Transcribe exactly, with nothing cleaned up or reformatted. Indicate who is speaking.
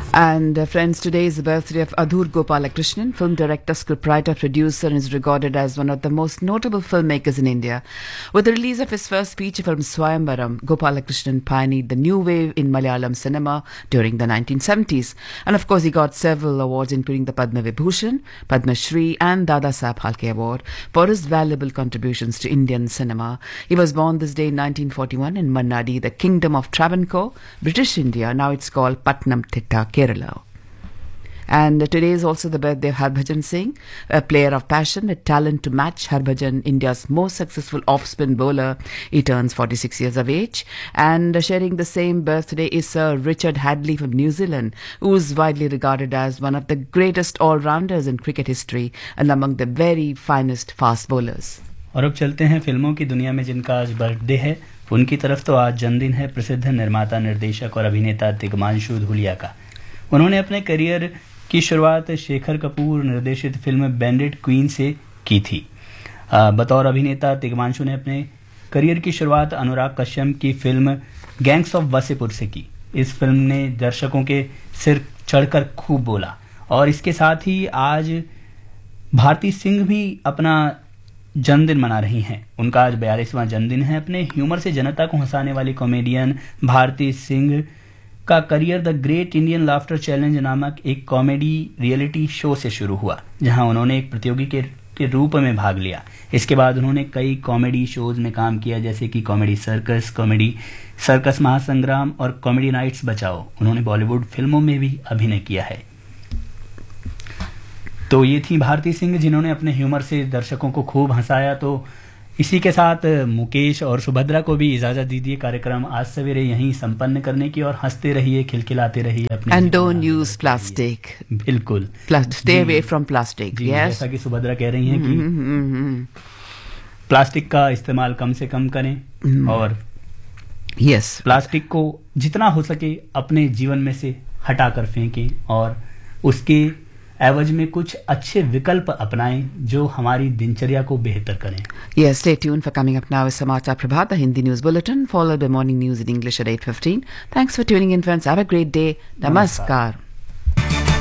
Speaker 1: And uh, friends, today is the birthday of Adhur Gopalakrishnan, film director, scriptwriter, producer, and is regarded as one of the most notable filmmakers in India. With the release of his first feature film Swayamvaram, Gopalakrishnan pioneered the new wave in Malayalam cinema during the nineteen seventies. And of course, he got several awards, including the Padma Vibhushan, Padma Shri, and Dada Saheb Phalke Award for his valuable contributions to Indian cinema. He was born this day in nineteen forty-one in Mannadi, the Kingdom of Travancore, British India. Now it's called Patnam Thitta, Kerala. And today is also the birthday of Harbhajan Singh, a player of passion with talent to match Harbhajan, India's most successful off-spin bowler. He turns forty-six years of age. And sharing the same birthday is Sir Richard Hadley from New Zealand, who is widely regarded as one of the greatest all-rounders in cricket history and among the very finest fast bowlers.
Speaker 2: और अब चलते हैं फिल्मों की दुनिया में जिनका आज बर्थडे है उनकी तरफ। तो आज जन्मदिन है प्रसिद्ध निर्माता, निर्देशक और अभिनेता तिग्मांशु धूलिया का। उन्होंने अपने करियर की शुरुआत शेखर कपूर निर्देशित फिल्म बैंडिट क्वीन से की थी। बतौर अभिनेता तिग्मांशु ने अपने करियर की शुरुआत अनुराग कश्यप की फिल्म गैंग्स ऑफ वासेपुर से की। इस फिल्म ने दर्शकों के सिर चढ़कर खूब बोला। और इसके साथ ही आज भारती सिंह भी अपना जन्मदिन मना रही हैं। उनका आज बयालीसवां जन्मदिन है। अपने ह्यूमर से जनता को हंसाने वाली कॉमेडियन भारती सिंह का career the great Indian laughter challenge नामक एक कॉमेडी रियलिटी शो से शुरू हुआ, जहां उन्होंने एक प्रतियोगी के, के रूप में भाग लिया। इसके बाद उन्होंने कई कॉमेडी शोज में काम किया, जैसे कि कॉमेडी सर्कस, कॉमेडी सर्कस महासंग्राम और कॉमेडी नाइट्स बचाओ। उन्होंने बॉलीवुड फिल्मों में भी अभिनय किया है। तो ये थी भारती सिंह, जिन्होंने अपने ह्यूमर से दर्शकों को खूब हंसाया। तो इसी के साथ मुकेश और सुभद्रा को भी इजाजत दीजिए कार्यक्रम आज सवेरे यहीं संपन्न करने की। और हंसते रहिए, खिलखिलाते रहिए अपने।
Speaker 1: And don't use plastic.
Speaker 2: बिल्कुल,
Speaker 1: स्टे अवे फ्रॉम प्लास्टिक।
Speaker 2: जैसा कि सुभद्रा कह रही हैं कि प्लास्टिक का इस्तेमाल कम से कम करें। mm-hmm. और
Speaker 1: यस yes.
Speaker 2: प्लास्टिक को जितना हो सके अपने जीवन में से हटाकर फेंकें और उसके एवज में कुछ अच्छे विकल्प अपनाएं जो हमारी दिनचर्या को बेहतर करें।
Speaker 1: Yes, stay tuned for coming up now is Samachar Prabhat, the Hindi news bulletin, followed by morning news in English at eight fifteen. Thanks for tuning in, friends. Have a great day. Namaskar. Namaskar.